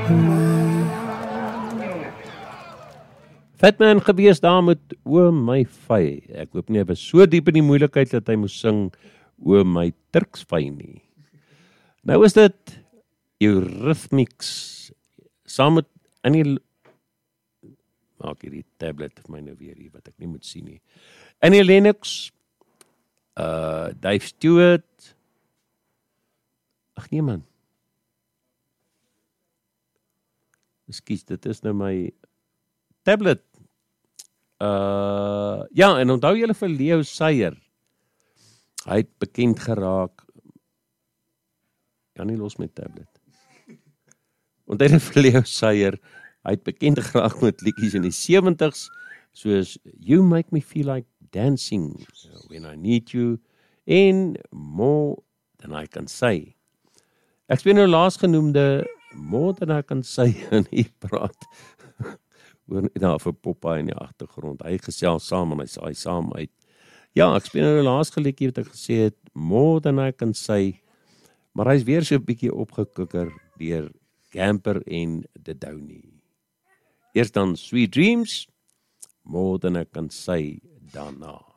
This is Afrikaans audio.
Fatman gewees daar met O my vy. Ek hoop nie, hy was so diep in die moeilikheid dat hy moes sing O my Turks vy nie. Nou is dit Eurythmics, saam met Annie, maak hierdie tablet vir my nou weer hier, wat ek nie moet sien nie. Annie Lennox, Dave Stewart, ag nee man, ekskuus, dit is nou my tablet. Ja, en onthou julle vir Leo Sayer, hy het bekend geraak, kan nie los met tablet. Onthou julle vir Leo Sayer, hy het bekend geraak met liedjies in die 70s, soos You Make Me Feel Like Dancing, When I Need You, en More Than I Can Say. Ek speel nou laasgenoemde More Than I Can Say, en hy praat oor daar vir Popeye in die agtergrond. Hy gesels saam en hy saai saam uit. Ja, ek speel nou laas geliedjie wat ek gesê het, More Than I Can Say, maar hy is weer so 'n bietjie opgekikker deur Camper en The Downie. Eers dan Sweet Dreams, More Than I Can Say daarna.